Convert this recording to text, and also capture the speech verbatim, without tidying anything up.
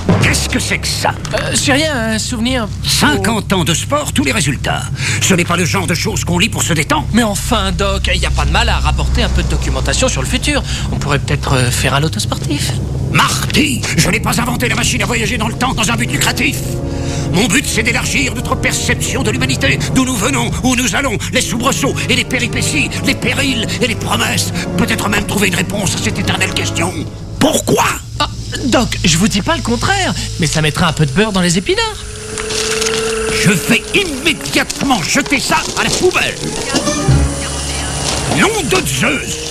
Qu'est-ce que c'est que ça? Euh, c'est rien, un souvenir. cinquante ans de sport, tous les résultats. Ce n'est pas le genre de choses qu'on lit pour se détendre. Mais enfin, Doc, il n'y a pas de mal à rapporter un peu de documentation sur le futur. On pourrait peut-être euh, faire un loto sportif. Marty, je n'ai pas inventé la machine à voyager dans le temps dans un but lucratif. Mon but, c'est d'élargir notre perception de l'humanité, d'où nous venons, où nous allons, les soubresauts et les péripéties, les périls et les promesses. Peut-être même trouver une réponse à cette éternelle question. Pourquoi? Ah, Doc, je vous dis pas le contraire, mais ça mettra un peu de beurre dans les épinards. Je vais immédiatement jeter ça à la poubelle. Nom de Zeus!